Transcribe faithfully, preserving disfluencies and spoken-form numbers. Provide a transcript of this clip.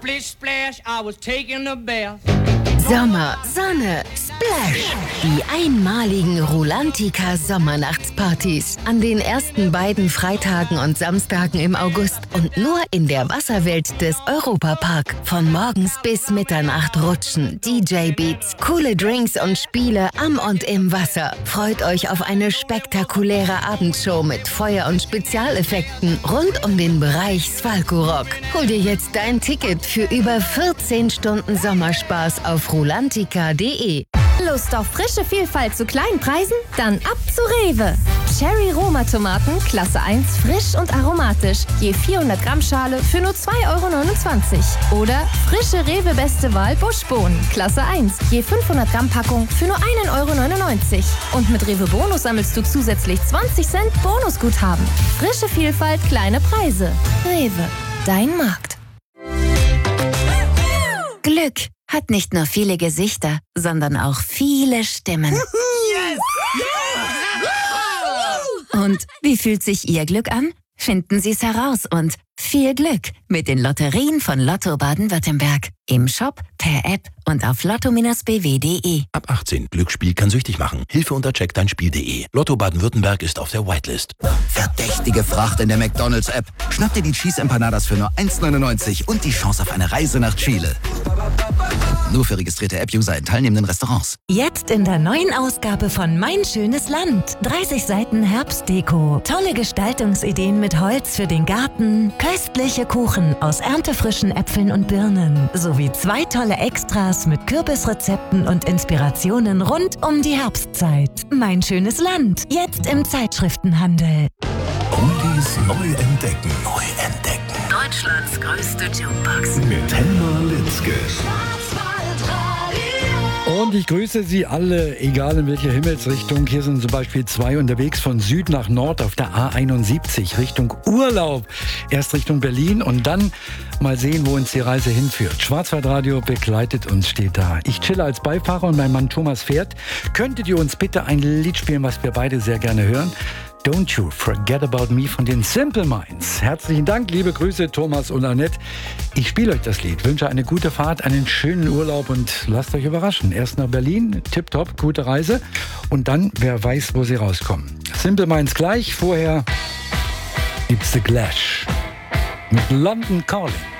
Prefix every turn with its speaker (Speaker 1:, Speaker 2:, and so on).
Speaker 1: Splish splash, I was taking a bath.
Speaker 2: Sommer, Sonne, Splash! Die einmaligen Rulantica Sommernachtspartys. An den ersten beiden Freitagen und Samstagen im August und nur in der Wasserwelt des Europapark. Von morgens bis Mitternacht rutschen, D J-Beats, coole Drinks und Spiele am und im Wasser. Freut euch auf eine spektakuläre Abendshow mit Feuer- und Spezialeffekten rund um den Bereich Svalko-Rock. Hol dir jetzt dein Ticket für über vierzehn Stunden Sommerspaß auf rulantica punkt de.
Speaker 3: Lust auf frische Vielfalt zu kleinen Preisen? Dann ab zu Rewe. Cherry Roma Tomaten, Klasse eins, frisch und aromatisch. Je vierhundert Gramm Schale für nur zwei Euro neunundzwanzig. Oder frische Rewe Beste Wahl Buschbohnen, Klasse eins. Je fünfhundert Gramm Packung für nur ein Euro neunundneunzig. Und mit Rewe Bonus sammelst du zusätzlich zwanzig Cent Bonusguthaben. Frische Vielfalt, kleine Preise. Rewe, dein Markt.
Speaker 2: Glück hat nicht nur viele Gesichter, sondern auch viele Stimmen.
Speaker 4: Yes!
Speaker 2: Und wie fühlt sich Ihr Glück an? Finden Sie es heraus und viel Glück mit den Lotterien von Lotto Baden-Württemberg. Im Shop, per App und auf lotto Bindestrich b w punkt de.
Speaker 5: Ab achtzehn. Glücksspiel kann süchtig machen. Hilfe unter check dein spiel punkt de. Lotto Baden-Württemberg ist auf der Whitelist.
Speaker 6: Verdächtige Fracht in der McDonald's-App. Schnapp dir die Cheese Empanadas für nur eins neunundneunzig und die Chance auf eine Reise nach Chile. Nur für registrierte App-User in teilnehmenden Restaurants.
Speaker 7: Jetzt in der neuen Ausgabe von Mein schönes Land. dreißig Seiten Herbstdeko. Tolle Gestaltungsideen mit Holz für den Garten. Köstliche Kuchen aus erntefrischen Äpfeln und Birnen. Sowie zwei tolle Extras mit Kürbisrezepten und Inspirationen rund um die Herbstzeit. Mein schönes Land. Jetzt im Zeitschriftenhandel.
Speaker 8: Oldies neu entdecken. Neu entdecken.
Speaker 2: Deutschlands größte Jukebox.
Speaker 8: Mit Helma Litzke.
Speaker 9: Und ich grüße Sie alle, egal in welche Himmelsrichtung. Hier sind zum Beispiel zwei unterwegs von Süd nach Nord auf der A einundsiebzig Richtung Urlaub. Erst Richtung Berlin und dann mal sehen, wo uns die Reise hinführt. Schwarzwaldradio begleitet uns, steht da. Ich chille als Beifahrer und mein Mann Thomas fährt. Könntet ihr uns bitte ein Lied spielen, was wir beide sehr gerne hören? Don't You Forget About Me von den Simple Minds. Herzlichen Dank, liebe Grüße, Thomas und Annette. Ich spiele euch das Lied, wünsche eine gute Fahrt, einen schönen Urlaub und lasst euch überraschen. Erst nach Berlin, tipptopp, gute Reise und dann, wer weiß, wo sie rauskommen. Simple Minds gleich, vorher gibt's The Clash mit London Calling.